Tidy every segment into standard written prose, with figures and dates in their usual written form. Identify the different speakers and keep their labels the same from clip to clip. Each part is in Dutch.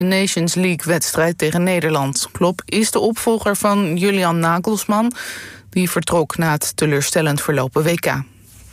Speaker 1: Nations League-wedstrijd tegen Nederland. Klopp is de opvolger van Julian Nagelsman, die vertrok na het teleurstellend verlopen WK.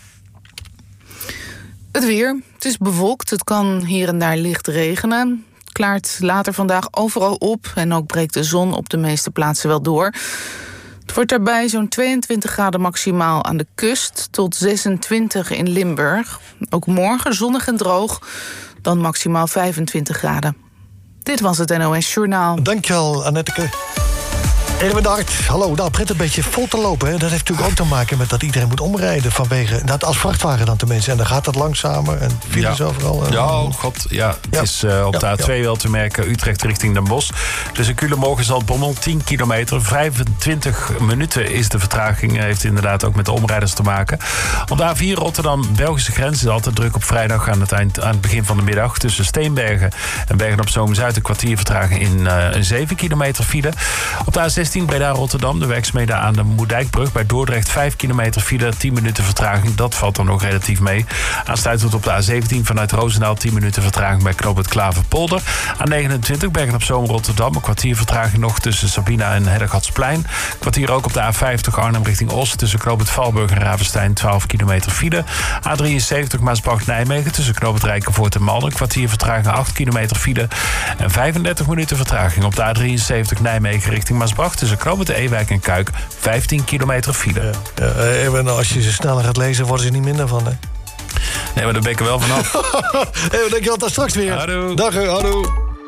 Speaker 1: Het weer. Het is bewolkt. Het kan hier en daar licht regenen. Het klaart later vandaag overal op en ook breekt de zon op de meeste plaatsen wel door. Het wordt daarbij zo'n 22 graden maximaal aan de kust tot 26 in Limburg. Ook morgen zonnig en droog, dan maximaal 25 graden. Dit was het NOS Journaal.
Speaker 2: Dankjewel, Annette. Erwin de Hart, hallo. Nou, begint een beetje vol te lopen. Hè. Dat heeft natuurlijk ook te maken met dat iedereen moet omrijden vanwege... Dat als vrachtwagen dan tenminste. En dan gaat dat langzamer en files overal.
Speaker 3: Het is op de A2 wel te merken. Utrecht richting Den Bosch. Dus in Culemborg is al Bommel 10 kilometer. 25 minuten is de vertraging. Heeft inderdaad ook met de omrijders te maken. Op de A4 Rotterdam-Belgische grens is altijd druk op vrijdag aan het begin van de middag. Tussen Steenbergen en Bergen-op-Zoom-Zuid een kwartier vertraging in een 7 kilometer file. Op de A16 Breda-Rotterdam, de werkzaamheden aan de Moerdijkbrug. Bij Dordrecht 5 kilometer file, 10 minuten vertraging. Dat valt dan nog relatief mee. Aansluitend op de A17 vanuit Roosendaal 10 minuten vertraging bij knooppunt Klaverpolder. A29 Bergen-op-Zoom-Rotterdam, een kwartier vertraging nog tussen Sabina en Hellegatsplein. Kwartier ook op de A50 Arnhem richting Oost tussen knooppunt Valburg en Ravenstein 12 kilometer file. A73 Maasbracht-Nijmegen tussen knooppunt Rijkenvoort en Malden. Kwartier vertraging 8 kilometer file. En 35 minuten vertraging op de A73 Nijmegen richting Maasbracht tussen knooppunt Ewijk en Kuik 15 kilometer file.
Speaker 2: Als je ze sneller gaat lezen, worden ze niet minder van, hè?
Speaker 3: Nee, maar daar ben ik er wel vanaf.
Speaker 2: Dankjewel, tot straks weer.
Speaker 3: Hallo.
Speaker 2: Dag, hallo.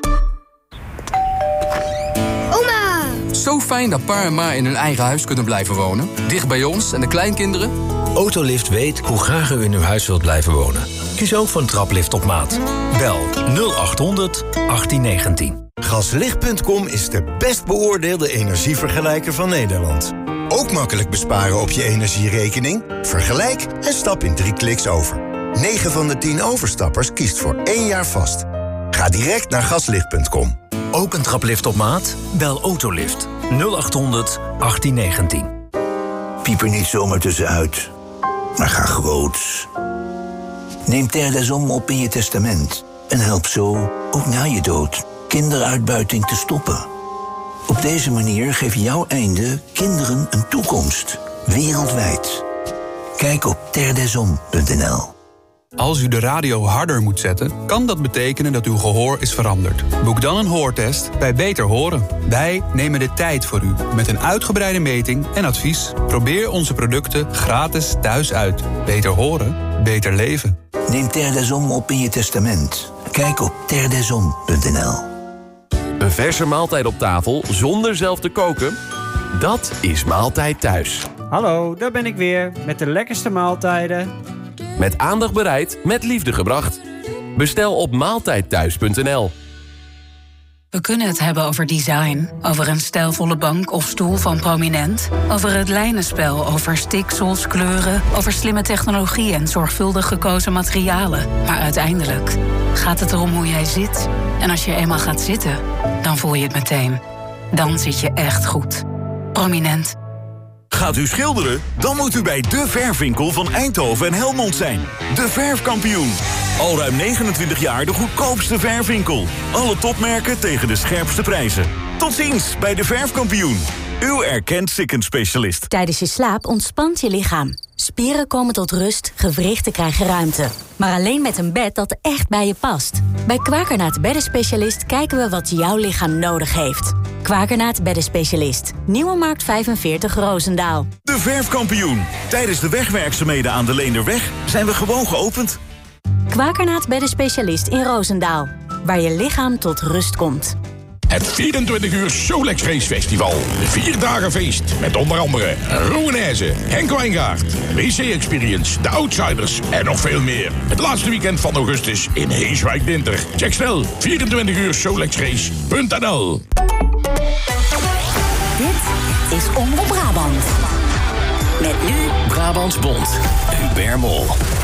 Speaker 4: Oma! Zo fijn dat pa en ma in hun eigen huis kunnen blijven wonen. Dicht bij ons en de kleinkinderen.
Speaker 5: Autolift weet hoe graag u in uw huis wilt blijven wonen. Kies ook voor een traplift op maat. Bel 0800 1819.
Speaker 6: Gaslicht.com is de best beoordeelde energievergelijker van Nederland. Ook makkelijk besparen op je energierekening? Vergelijk en stap in 3 kliks over. 9 van de 10 overstappers kiest voor 1 jaar vast. Ga direct naar gaslicht.com.
Speaker 5: Ook een traplift op maat? Bel Autolift 0800 1819.
Speaker 7: Piep er niet zomaar tussenuit, maar ga groots. Neem Terre des Hommes op in je testament en help zo, ook na je dood, kinderuitbuiting te stoppen. Op deze manier geeft jouw einde kinderen een toekomst. Wereldwijd. Kijk op terredeshommes.nl.
Speaker 4: Als u de radio harder moet zetten, kan dat betekenen dat uw gehoor is veranderd. Boek dan een hoortest bij Beter Horen. Wij nemen de tijd voor u met een uitgebreide meting en advies. Probeer onze producten gratis thuis uit. Beter horen, beter leven.
Speaker 7: Neem Terre des Hommes op in je testament. Kijk op terredeshommes.nl.
Speaker 8: Een verse maaltijd op tafel zonder zelf te koken? Dat is Maaltijd Thuis.
Speaker 9: Hallo, daar ben ik weer met de lekkerste maaltijden.
Speaker 8: Met aandacht bereid, met liefde gebracht. Bestel op maaltijdthuis.nl.
Speaker 10: We kunnen het hebben over design, over een stijlvolle bank of stoel van Prominent, over het lijnenspel, over stiksels, kleuren, over slimme technologie en zorgvuldig gekozen materialen. Maar uiteindelijk gaat het erom hoe jij zit. En als je eenmaal gaat zitten, dan voel je het meteen. Dan zit je echt goed. Prominent.
Speaker 11: Gaat u schilderen? Dan moet u bij De Verfwinkel van Eindhoven en Helmond zijn. De Verfkampioen. Al ruim 29 jaar de goedkoopste verfwinkel. Alle topmerken tegen de scherpste prijzen. Tot ziens bij De Verfkampioen. Uw erkend ziekenspecialist.
Speaker 12: Tijdens je slaap ontspant je lichaam. Spieren komen tot rust, gewrichten krijgen ruimte. Maar alleen met een bed dat echt bij je past. Bij Quakernaat Beddenspecialist kijken we wat jouw lichaam nodig heeft. Quakernaat Beddenspecialist. Nieuwe Markt 45 Roosendaal.
Speaker 11: De Verfkampioen. Tijdens de wegwerkzaamheden aan de Leenderweg zijn we gewoon geopend.
Speaker 12: Quakernaat Beddenspecialist in Roosendaal. Waar je lichaam tot rust komt.
Speaker 13: Het 24 uur Solex Race Festival. 4 dagen feest met onder andere Roeneise, Henk Wijngaard, WC Experience, The Outsiders en nog veel meer. Het laatste weekend van augustus in Heeswijk-Dinter. Check snel 24 uur solexrace.nl.
Speaker 12: Dit is Omroep Brabant. Met nu
Speaker 8: Brabants Bond. Hubert Mol.